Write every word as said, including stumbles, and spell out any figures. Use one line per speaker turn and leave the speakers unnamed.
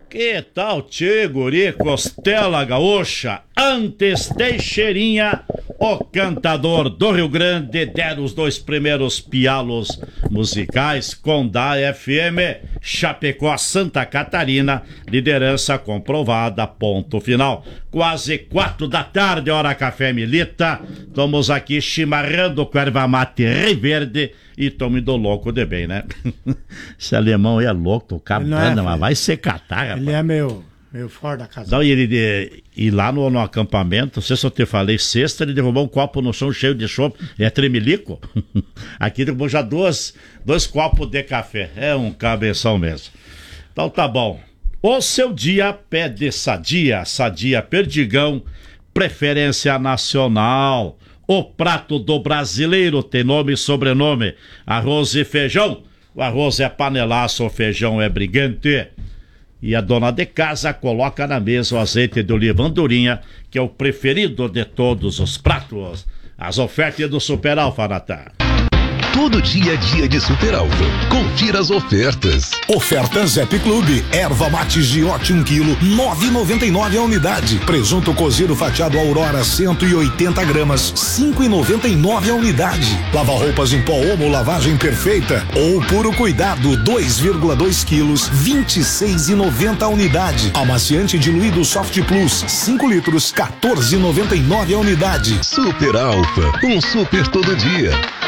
Que tal, tchê, guri, costela gaúcha, antes Teixeirinha, o cantador do Rio Grande, deram os dois primeiros pialos musicais com da F M, Chapecó, Santa Catarina, liderança comprovada, ponto final. Quase quatro da tarde, hora café milita, estamos aqui chimarrando com erva mate Riverde e estamos indo louco de bem, né? Esse alemão aí é louco, cabana, é, mas vai ser catar, rapaz.
Ele é meio, meio fora da casa.
Não, e, ele, e lá no, no acampamento, não sei se eu te falei, sexta ele derrubou um copo no chão cheio de chopp, é tremelico. Aqui derrubou já dois, dois copos de café, é um cabeção mesmo. Então tá bom. O seu dia pede sadia, sadia Perdigão, preferência nacional. O prato do brasileiro tem nome e sobrenome, arroz e feijão. O arroz é panelaço, o feijão é brigante. E a dona de casa coloca na mesa o azeite de oliva andorinha, que é o preferido de todos os pratos. As ofertas do Super Alfa, Natan.
Todo dia é dia de Super Alfa. Confira as ofertas.
Oferta Zep Clube. Erva mate Giote um quilo, nove e noventa e nove a unidade. Presunto cozido fatiado Aurora cento e oitenta gramas, cinco e noventa e nove a unidade. Lava roupas em pó Omo lavagem perfeita ou puro cuidado dois vírgula dois quilos, vinte e seis e noventa a unidade. Amaciante diluído Soft Plus cinco litros, quatorze e noventa e nove a unidade.
Super Alfa, um super todo dia.